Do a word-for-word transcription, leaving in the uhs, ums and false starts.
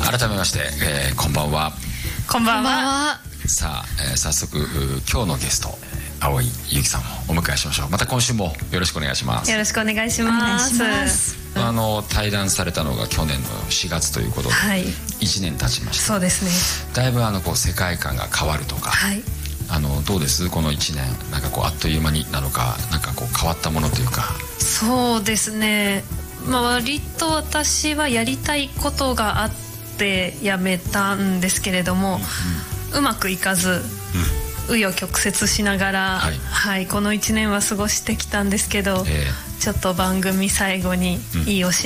改めまして、えー、こんばんは。 こんばんは。 さあ、えー、早速今日のゲスト青井由紀さんをお迎えしましょう。また今週もよろしくお願いします。 よろしくお願いします。 あの対談されたのが去年のしがつということで、はい、いちねん経ちました。 そうですね。 だいぶあのこう世界観が変わるとか、はい、あのどうですこのいちねん、なんかこうあっという間になのか、なんかこう変わったものというか。 そうですね、まあ、割と私はやりたいことがあってやめたんですけれども、うん、うまくいかず、紆余曲折しながら、はいはい、このいちねんは過ごしてきたんですけど、えー、ちょっと番組最後にいいお知